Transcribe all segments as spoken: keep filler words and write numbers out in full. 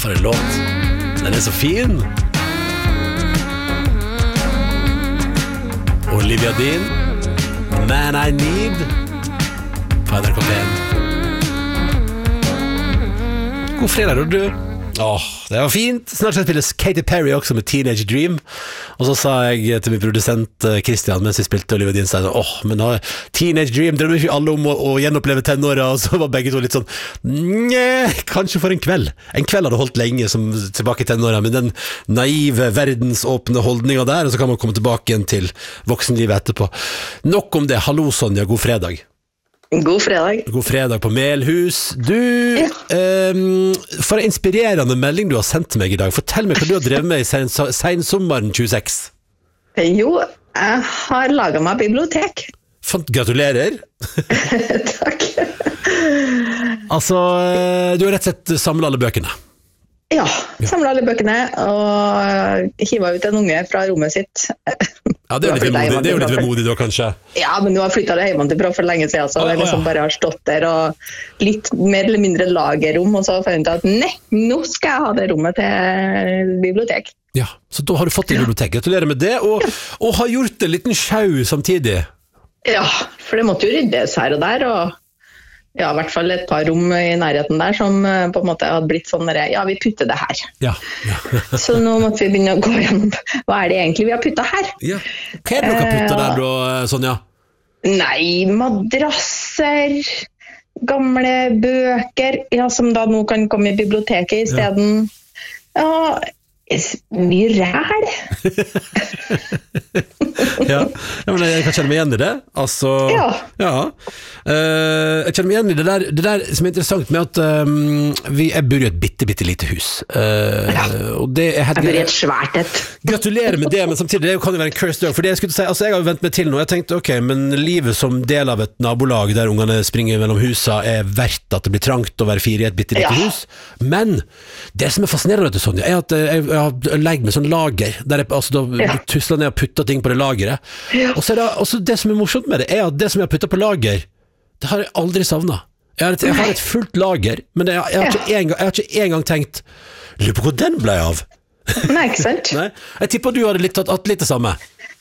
for en låt. Den er så fin. Olivia Dean, Man I Need, på N R K P en. God fredag, du. Åh, det var fint. Snart skal jeg spille Katy Perry også med Teenage Dream. Og så sa jeg til min produsent Christian mens vi spilte Olivia Dean, sa jeg, åh, men da, Teenage Dream drømmer ikke alle om å, å gjenoppleve tenåra. Og så var begge to litt sånn, nje, kanskje for en kveld. En kveld hadde holdt lenge som tilbake i tenåra, med den naive, verdensåpne holdninga der, og så kan man komme tilbake igjen til voksenlivet etterpå. Nok om det. Hallo Sonja, god fredag. God fredag. God fredag på Melhus. Du, ja. um, for en inspirerende melding du har sendt til meg i dag. Fortell meg hva du har drevet med i sen, sensommeren tjueseks. Jo, jeg har laget meg bibliotek. Fant, gratulerer. Takk. Altså, du har rett og slett samlet alle bøkene. Ja, samlet alle bøkene og hivet ut en unge fra rommet sitt. Ja, det er jo litt vemodig, det er jo litt vemodig da, kanskje. Ja, men du har flyttet det hjemme for lenge siden, så det liksom bare har stått der, og litt mer eller mindre lagerrom, og så har jeg funnet at, nei, nå skal jeg ha det rommet til bibliotek. Ja, så da har du fått det bibliotek. Gratulerer med det, og, og har gjort en liten sjau samtidig. Ja, for det måtte jo ryddes her og der, og ja, i hvert fall et par rom i nærheten der som på en måte hadde blitt sånn der, ja, vi putter det her. Ja, ja. Så nå måtte vi begynne å gå gjennom, hva er det egentlig vi har puttet her? Ja. Hva er det dere har puttet der da, Sonja? Nei, madrasser, gamle bøker, ja, som da nå kan komme i biblioteket i stedet. Ja, mye ræl. Ja, ja, men jeg kan kjenne meg igjen i det. Altså, ja. ja. Uh, jeg kjenner meg igjen i det der, det der som er interessant med at um, vi, jeg bor i et bitte, bitte lite hus. Uh, ja. Og det er helt, jeg bor i et svært et. Gratulerer med det, men samtidig det kan jo være en curse dog. For det jeg skulle si, altså jeg har vent meg til nå. Jeg tenkte, ok, men livet som del av et nabolag der ungene springer mellom husa er verdt at det blir trangt å være fire i et bitte lite ja. hus. Men det som er fascinerende, Sonja, er at jeg, jeg har legget med sånn lager, der jeg altså, da, ja. tusler ned og putter ting på det lageret. Ja. Og så er det, også det som er morsomt med det, er at det som jeg har puttet på lager, det har jeg aldri savnet. Jeg har et, jeg har et fullt lager, men jeg, jeg, har ikke en gang, jeg har ikke en gang tenkt, lurer på hvor den ble av. Nei, ikke sant? Nei? Jeg tipper du hadde litt, hatt litt det samme.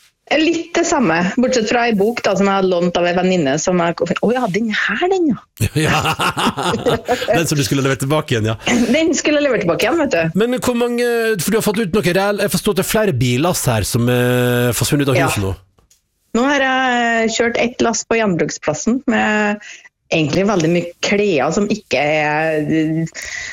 Litt det samme, bortsett fra en bok da, som jeg hadde lånt av en venninne som jeg, å ja, den her den ja. Ja. Den som du skulle levere tilbake igjen, ja. Den skulle levere tilbake igjen, vet du. Men hvor mange, for du har fått ut noe reell, jeg forstår at det er flere bilass her som er forsvunnet ut av huset nå. Ja. Nå har jeg kjørt ett lass på gjenbruksplassen med egentlig veldig mye klær som ikke er,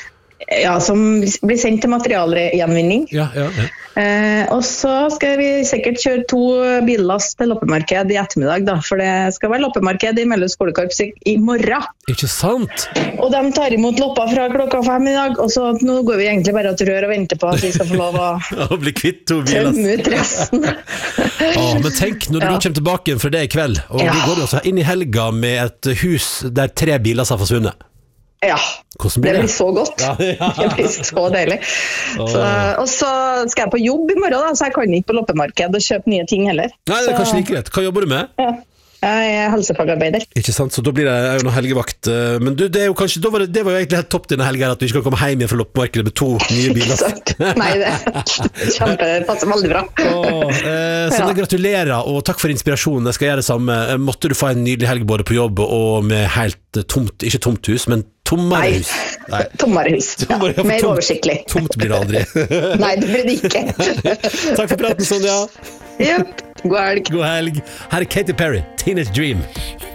ja, som blir sendt til materialgjenvinning. Ja, ja, ja. Eh, og så skal vi sikkert kjøre to billast til loppemarked i ettermiddag da, for det skal være loppemarked i Melhus skolekorps i, i morgen. Ikke sant? Og de tar imot lopper fra klokka fem i dag, og så nå går vi egentlig bare til rør og venter på at vi skal få lov å å bli kvitt to billast. Tømme ut resten. Åh, men tenk når du ja. kommer tilbake igjen fra det i kveld, og ja. du går også inn i helga med et hus der tre biler har forsvunnet. Ja, blir det? det blir så godt. Ja, ja. Det blir så deilig. Oh. Så, og så skal jeg på jobb i morgen, da, så jeg kan ikke på loppemarked og kjøpe nye ting heller. Nei, det er så, kanskje like greit. Hva jobber du med? Ja. Jeg er helsefagarbeider. Ikke sant, så da blir det jo noe helgevakt. Men du, det er jo kanskje, da var det, det var jo egentlig helt topp denne helgen, at du ikke kan komme hjem igjen fra loppemarkedet med to nye biler. Nei, det kjempe, det passer veldig bra. Åh, eh, så ja. gratulerer, og takk for inspirasjonen. Jeg skal gjøre det samme. Måtte du få en nydelig helg både på jobb og med helt tomt, ikke tomt hus, men tommere hus. Nei, tommere hus. Tommere, ja, mer tomt, oversiktlig. Tomt blir det aldri. Nei, det blir det ikke. Takk for praten, Sonja. Yep. God helg. God helg. Her er Katy Perry, Teenage Dream.